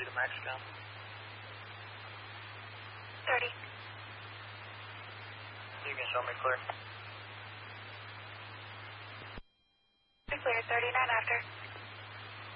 to max count. 30. You can show me clear. Clear, 39 after.